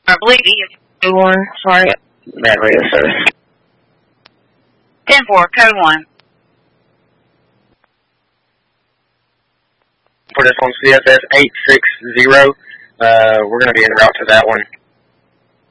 I believe he is code 1. Sorry, bad radio service. 10-4, code 1. For this on CSS 860, we're going to be en route to that one.